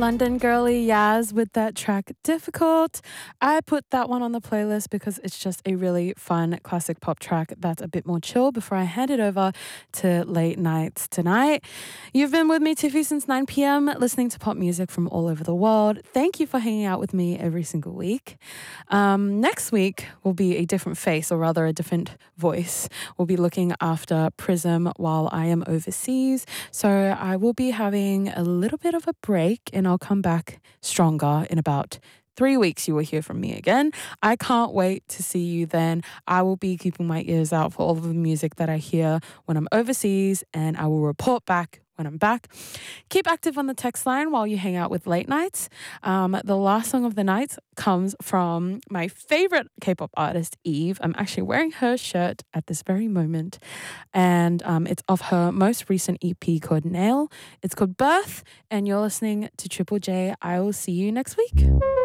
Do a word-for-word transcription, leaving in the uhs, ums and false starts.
London girly Yaz with that track Difficult. I put that one on the playlist because it's just a really fun classic pop track that's a bit more chill before I hand it over to late nights tonight. You've been with me, Tiffy, since nine p.m. listening to pop music from all over the world. Thank you for hanging out with me every single week. Um, next week will be a different face, or rather a different voice. We'll be looking after Prism while I am overseas. So I will be having a little bit of a break and I'll come back stronger in about three weeks. You will hear from me again. I can't wait to see you then. I will be keeping my ears out for all of the music that I hear when I'm overseas, and I will report back when I'm back. Keep active on the text line while you hang out with Late Nights. Um, the last song of the night comes from my favorite K-pop artist, Eve. I'm actually wearing her shirt at this very moment, and um, it's of her most recent E P called Nail. It's called Birth, and you're listening to Triple J. I will see you next week.